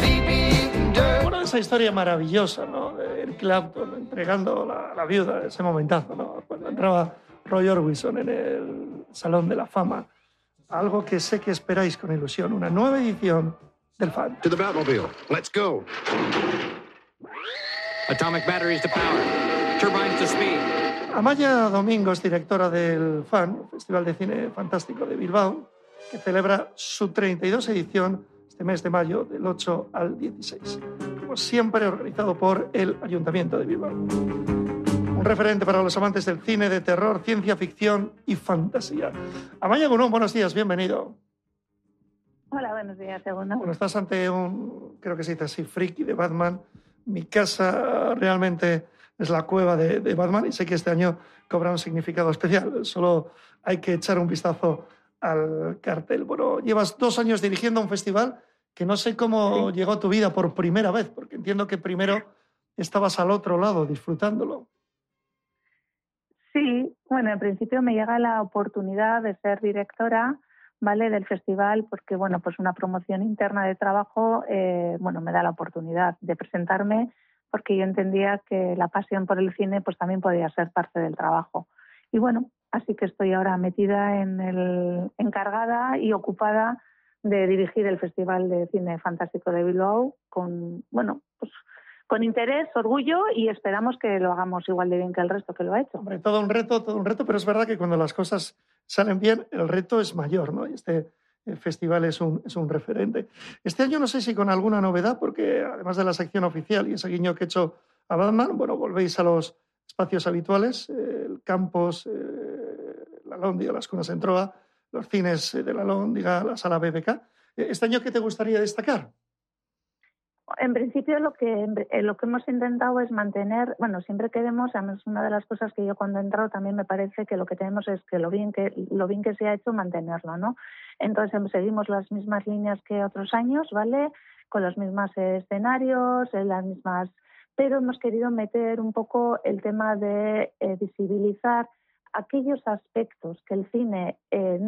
Bueno, esa historia maravillosa, ¿no? De Eric Clapton entregando la viuda, ese momentazo, ¿no? Cuando entraba Roy Orbison en el Salón de la Fama. Algo que sé que esperáis con ilusión, una nueva edición del Fan. To the Batmobile. Let's go. Atomic batteries to power. Turbines to speed. Amaya Domingos, directora del Fan, Festival de Cine Fantástico de Bilbao, que celebra su 32 edición este mes de mayo, del 8 al 16. Como siempre, organizado por el Ayuntamiento de Bilbao. Un referente para los amantes del cine de terror, ciencia ficción y fantasía. Amaya Gunón, buenos días, bienvenido. Hola, buenos días, Segundo. Bueno, estás ante creo que se dice así, friki de Batman. Mi casa realmente es la cueva de Batman y sé que este año cobra un significado especial. Solo hay que echar un vistazo al cartel. Bueno, llevas 2 años dirigiendo un festival que no sé cómo llegó a tu vida por primera vez, porque entiendo que primero estabas al otro lado disfrutándolo. Sí, bueno, en principio me llega la oportunidad de ser directora, ¿vale?, del festival, porque, bueno, pues una promoción interna de trabajo, me da la oportunidad de presentarme, porque yo entendía que la pasión por el cine, pues también podía ser parte del trabajo. Y bueno, así que estoy ahora metida encargada y ocupada de dirigir el Festival de Cine Fantástico de Bilbao con interés, orgullo, y esperamos que lo hagamos igual de bien que el resto que lo ha hecho. Hombre, todo un reto, pero es verdad que cuando las cosas salen bien, el reto es mayor, ¿no? Y el festival es un referente. Este año no sé si con alguna novedad, porque además de la sección oficial y ese guiño que he hecho a Batman, bueno, volvéis a los espacios habituales, el Campos, la Lóndiga, las Cunas en Troa, los cines de la Lóndiga, la Sala BBK. ¿Este año qué te gustaría destacar? En principio lo que hemos intentado es mantener, bueno, siempre queremos, además una de las cosas que yo cuando he entrado también me parece que lo que tenemos es que lo bien que se ha hecho mantenerlo, ¿no? Entonces seguimos las mismas líneas que otros años, ¿vale? Con los mismos escenarios, las mismas, pero hemos querido meter un poco el tema de visibilizar aquellos aspectos que el cine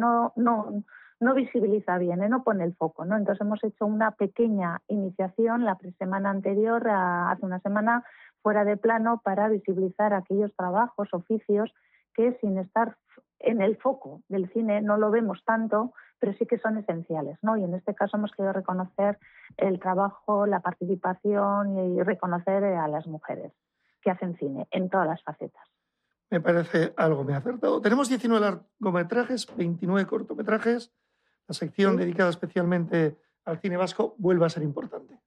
no visibiliza bien, no pone el foco, ¿no? Entonces hemos hecho una pequeña iniciación la semana anterior, hace una semana, fuera de plano, para visibilizar aquellos trabajos, oficios que sin estar en el foco del cine no lo vemos tanto, pero sí que son esenciales, ¿no? Y en este caso hemos querido reconocer el trabajo, la participación y reconocer a las mujeres que hacen cine en todas las facetas. Me parece algo muy acertado. Tenemos 19 largometrajes, 29 cortometrajes. La sección dedicada especialmente al cine vasco vuelve a ser importante.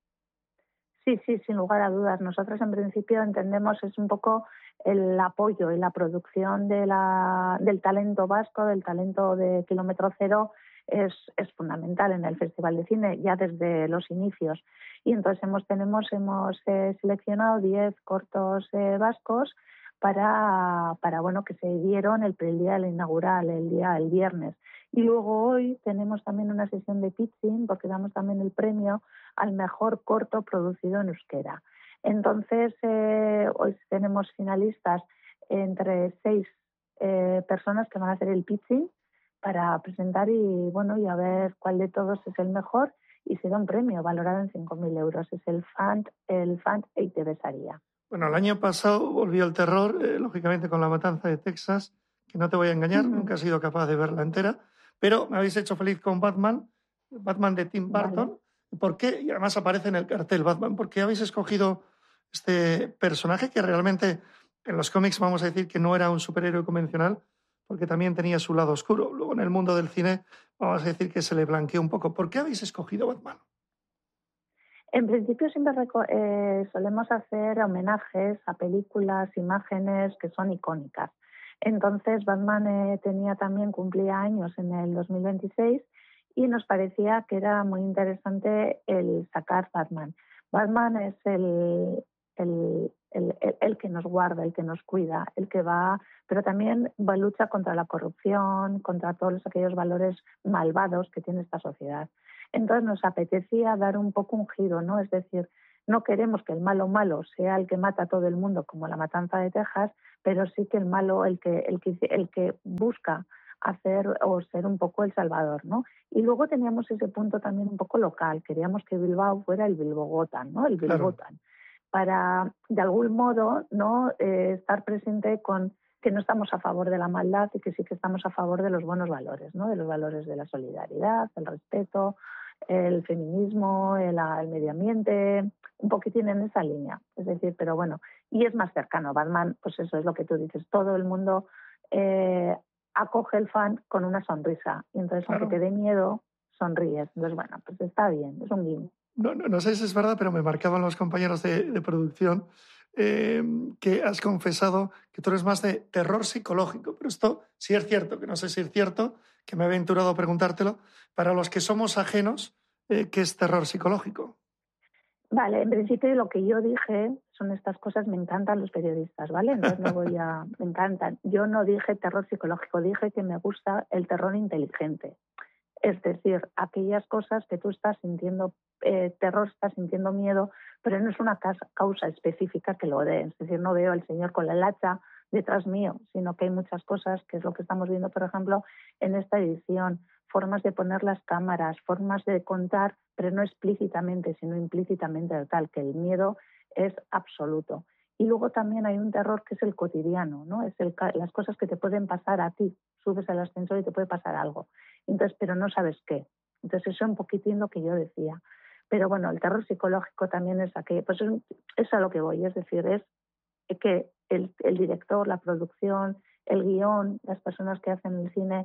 Sí, sin lugar a dudas. Nosotros en principio entendemos es un poco el apoyo y la producción del talento vasco, del talento de Kilómetro Cero, es fundamental en el Festival de Cine, ya desde los inicios. Y entonces hemos seleccionado 10 cortos vascos para que se dieron el día del inaugural, el viernes. Y luego hoy tenemos también una sesión de pitching, porque damos también el premio al mejor corto producido en euskera. Entonces, hoy tenemos finalistas entre 6 personas que van a hacer el pitching para presentar y a ver cuál de todos es el mejor, y se da un premio valorado en 5.000 euros. Es el Fand EITB Saria. Bueno, el año pasado volvió el terror, lógicamente con La Matanza de Texas, que no te voy a engañar, nunca he sido capaz de verla entera, pero me habéis hecho feliz con Batman de Tim Burton. Vale. ¿Por qué? Y además aparece en el cartel Batman. ¿Por qué habéis escogido este personaje que realmente en los cómics vamos a decir que no era un superhéroe convencional, porque también tenía su lado oscuro? Luego en el mundo del cine vamos a decir que se le blanqueó un poco. ¿Por qué habéis escogido Batman? En principio siempre solemos hacer homenajes a películas, imágenes que son icónicas. Entonces Batman cumplía años en el 2026 y nos parecía que era muy interesante el sacar Batman. Batman es el que nos guarda, el que nos cuida, el que va, pero también lucha contra la corrupción, contra todos aquellos valores malvados que tiene esta sociedad. Entonces nos apetecía dar un poco un giro, ¿no? Es decir, no queremos que el malo sea el que mata a todo el mundo como La Matanza de Texas, pero sí que el malo, el que busca hacer o ser un poco El Salvador, ¿no? Y luego teníamos ese punto también un poco local, queríamos que Bilbao fuera el Bilbogotan, ¿no? El Claro. Bilbotan, para de algún modo no estar presente con que no estamos a favor de la maldad y que sí que estamos a favor de los buenos valores, ¿no? De los valores de la solidaridad, el respeto, el feminismo, el medio ambiente, un poquitín en esa línea. Es decir, pero bueno, y es más cercano. Batman, pues eso es lo que tú dices, todo el mundo acoge el fan con una sonrisa. Y entonces, Claro. aunque te dé miedo, sonríes. Entonces, bueno, pues está bien, es un guiño. No sé si es verdad, pero me marcaban los compañeros de producción que has confesado que tú eres más de terror psicológico. Pero esto sí es cierto, que no sé si es cierto, que me he aventurado a preguntártelo. Para los que somos ajenos, ¿qué es terror psicológico? Vale, en principio lo que yo dije son estas cosas, me encantan los periodistas, ¿vale? Entonces me encantan. Yo no dije terror psicológico, dije que me gusta el terror inteligente. Es decir, aquellas cosas que tú estás sintiendo terror, estás sintiendo miedo, pero no es una causa específica que lo dé. Es decir, no veo al señor con el hacha detrás mío, sino que hay muchas cosas, que es lo que estamos viendo, por ejemplo, en esta edición, formas de poner las cámaras, formas de contar, pero no explícitamente, sino implícitamente, tal, que el miedo es absoluto. Y luego también hay un terror que es el cotidiano, ¿no? Es las cosas que te pueden pasar a ti. Subes al ascensor y te puede pasar algo. Entonces, pero no sabes qué. Entonces, eso es un poquitín lo que yo decía. Pero bueno, el terror psicológico también es aquello, pues es a lo que voy, es decir, es que el director, la producción, el guión, las personas que hacen el cine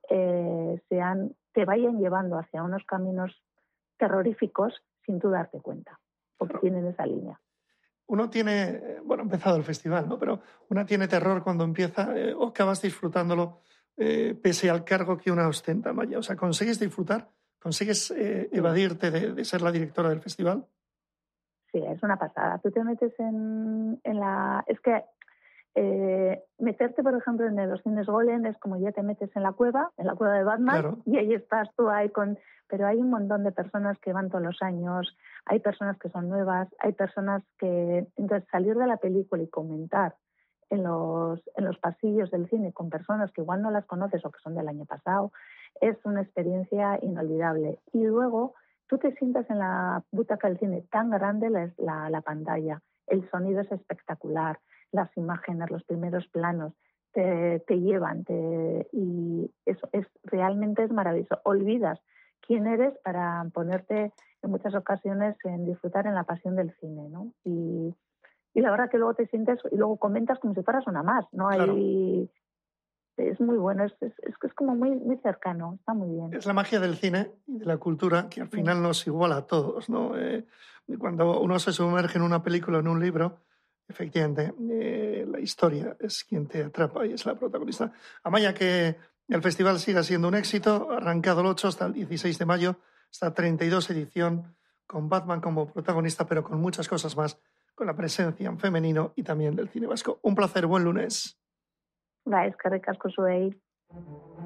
te vayan llevando hacia unos caminos terroríficos sin tú darte cuenta, porque Claro. tienen esa línea. Uno tiene, bueno, ha empezado el festival, ¿no? Pero una tiene terror cuando empieza o acabas disfrutándolo pese al cargo que una ostenta, Maya. O sea, ¿consigues disfrutar? ¿Consigues evadirte de ser la directora del festival? Sí, es una pasada. Tú te metes en la... Es que meterte, por ejemplo, en los cines Golem es como ya te metes en la cueva de Batman, Claro. y ahí estás tú ahí con... Pero hay un montón de personas que van todos los años, hay personas que son nuevas, hay personas que... Entonces, salir de la película y comentar en los pasillos del cine con personas que igual no las conoces o que son del año pasado, es una experiencia inolvidable. Y luego tú te sientas en la butaca del cine, tan grande la pantalla, el sonido es espectacular, las imágenes, los primeros planos te llevan y eso realmente es maravilloso. Olvidas quién eres para ponerte en muchas ocasiones en disfrutar en la pasión del cine, ¿no? Y la verdad que luego te sientes y luego comentas como si fueras una más, ¿no? Claro. Ahí es muy bueno, es como muy, muy cercano, está muy bien. Es la magia del cine y de la cultura que al final nos iguala a todos, ¿no? Cuando uno se sumerge en una película o en un libro, efectivamente, la historia es quien te atrapa y es la protagonista. Amaya, que el festival siga siendo un éxito, arrancado el 8 hasta el 16 de mayo, esta 32 edición, con Batman como protagonista, pero con muchas cosas más, con la presencia en femenino y también del cine vasco. Un placer, buen lunes. Es que ricasco zuei.